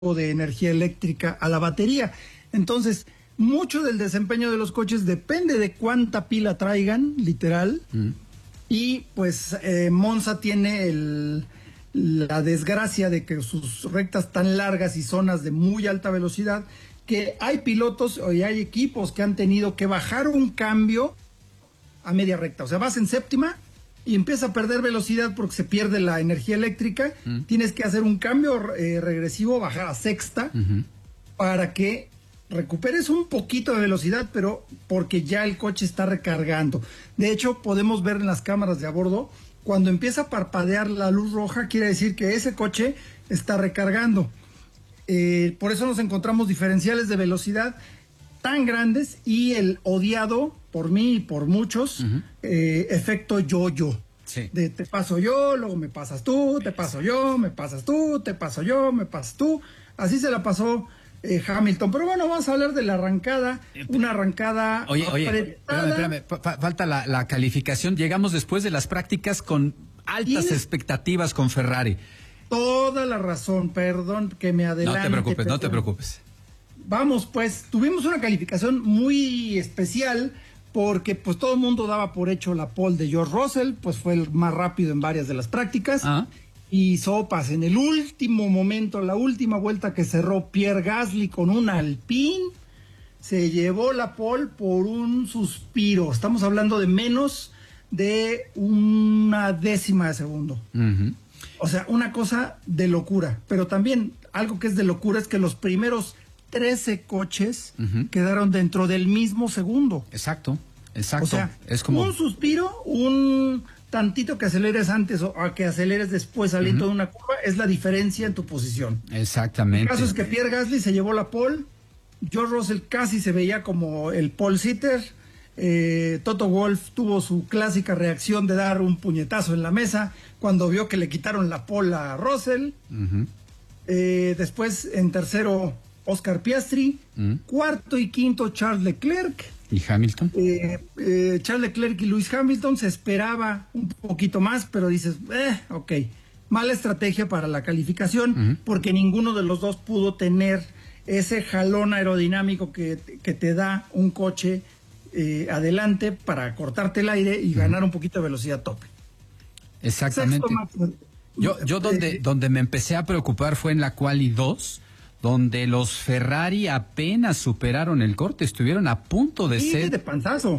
de energía eléctrica a la batería. Entonces, mucho del desempeño de los coches depende de cuánta pila traigan, literal. Y pues Monza tiene la desgracia de que sus rectas tan largas y zonas de muy alta velocidad, que hay pilotos y hay equipos que han tenido que bajar un cambio a media recta. O sea, vas en séptima y empieza a perder velocidad porque se pierde la energía eléctrica. Tienes que hacer un cambio regresivo, bajar a sexta para que recuperes un poquito de velocidad, pero porque ya el coche está recargando. De hecho, podemos ver en las cámaras de a bordo, cuando empieza a parpadear la luz roja, quiere decir que ese coche está recargando. Por eso nos encontramos diferenciales de velocidad tan grandes y el odiado por mí y por muchos efecto yo-yo. Sí. De te paso yo, luego me pasas tú, te paso yo, me pasas tú, te paso yo, me pasas tú. Así se la pasó Hamilton. Pero bueno, vamos a hablar de la arrancada. Una arrancada Oye, espérame, falta la calificación. Llegamos después de las prácticas con altas expectativas con Ferrari. Toda la razón, perdón que me adelante. No te preocupes. Vamos, pues, tuvimos una calificación muy especial porque pues todo el mundo daba por hecho la pole de George Russell, pues fue el más rápido en varias de las prácticas. Y sopas, en el último momento, la última vuelta que cerró Pierre Gasly con un Alpine, se llevó la pole por un suspiro. Estamos hablando de menos de una décima de segundo. O sea, una cosa de locura. Pero también algo que es de locura es que los primeros 13 coches quedaron dentro del mismo segundo. Exacto. O sea, es como un suspiro, un tantito que aceleres antes o que aceleres después saliendo de una curva, es la diferencia en tu posición. Exactamente. El caso es que Pierre Gasly se llevó la pole, George Russell casi se veía como el pole sitter, Toto Wolff tuvo su clásica reacción de dar un puñetazo en la mesa cuando vio que le quitaron la pole a Russell. Después en tercero Oscar Piastri, cuarto y quinto Charles Leclerc. ¿Y Hamilton? Charles Leclerc y Lewis Hamilton. Se esperaba un poquito más, pero dices, ok, mala estrategia para la calificación, porque ninguno de los dos pudo tener ese jalón aerodinámico que te da un coche adelante para cortarte el aire y ganar un poquito de velocidad tope. Exactamente. Yo donde me empecé a preocupar fue en la quali 2, donde los Ferrari apenas superaron el corte, estuvieron a punto de ser de panzazo.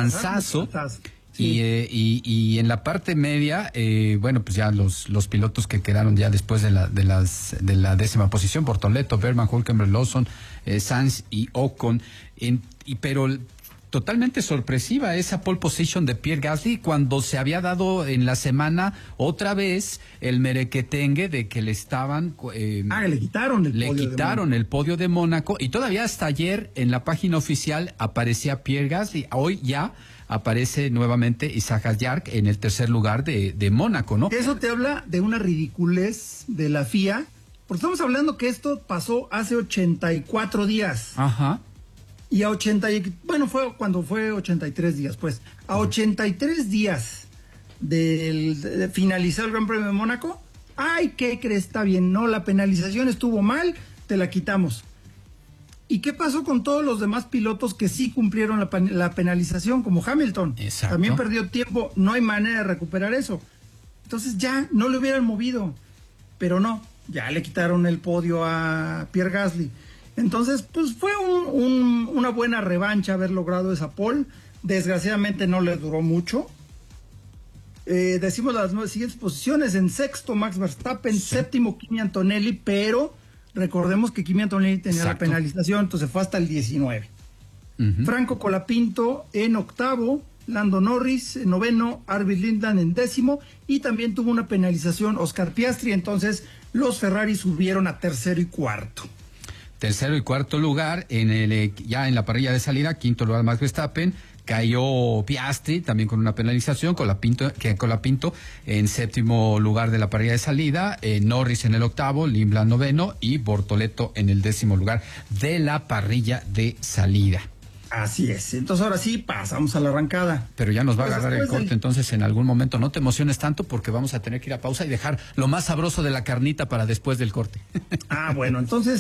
Sí. Y en la parte media, bueno, pues ya los pilotos que quedaron ya después de la décima posición, Bortoleto, Berman, Hülkenberg, Lawson, Sainz y Ocon, pero totalmente sorpresiva esa pole position de Pierre Gasly cuando se había dado en la semana otra vez el merequetengue de que le estaban le quitaron el podio de Mónaco, y todavía hasta ayer en la página oficial aparecía Pierre Gasly. Hoy ya aparece nuevamente Isaac Hadjar en el tercer lugar de Mónaco, ¿no? Eso te habla de una ridiculez de la FIA, porque estamos hablando que esto pasó hace 84 días. Y fue cuando fue 83 días, pues. A 83 días de finalizar el Gran Premio de Mónaco, ¿qué crees? Está bien, no, la penalización estuvo mal, te la quitamos. ¿Y qué pasó con todos los demás pilotos que sí cumplieron la penalización, como Hamilton? Exacto. También perdió tiempo, no hay manera de recuperar eso. Entonces ya, no le hubieran movido. Pero no, ya le quitaron el podio a Pierre Gasly. Entonces, pues fue una buena revancha haber logrado esa pole. Desgraciadamente no le duró mucho. Decimos las siguientes posiciones. En sexto, Max Verstappen. Sí. Séptimo, Kimi Antonelli. Pero recordemos que Kimi Antonelli tenía la penalización, entonces fue hasta el 19. Franco Colapinto en octavo. Lando Norris en noveno. Arvid Lindland en décimo. Y también tuvo una penalización Oscar Piastri. Entonces, los Ferrari subieron a tercero y cuarto. Tercero y cuarto lugar, ya en la parrilla de salida, quinto lugar Max Verstappen, cayó Piastri, también con una penalización, Colapinto en séptimo lugar de la parrilla de salida, Norris en el octavo, Lindland noveno y Bortoleto en el décimo lugar de la parrilla de salida. Así es. Entonces ahora sí pasamos a la arrancada. Pero ya nos va a agarrar el corte, entonces en algún momento no te emociones tanto porque vamos a tener que ir a pausa y dejar lo más sabroso de la carnita para después del corte. Bueno, entonces